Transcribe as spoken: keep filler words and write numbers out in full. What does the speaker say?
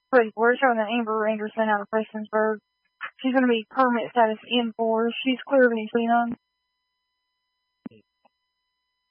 Pretty, we're showing that Amber Anderson out of Prestonsburg. She's going to be permanent status in four. She's clear of any clean on.